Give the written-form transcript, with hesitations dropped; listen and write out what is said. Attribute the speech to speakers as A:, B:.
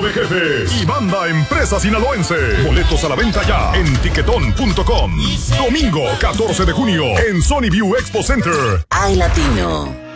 A: de Jefes y Banda Empresa Sinaloense. Boletos a la venta ya en tiquetón.com. Domingo 14 de junio en Sony View Expo Center.
B: iLatino.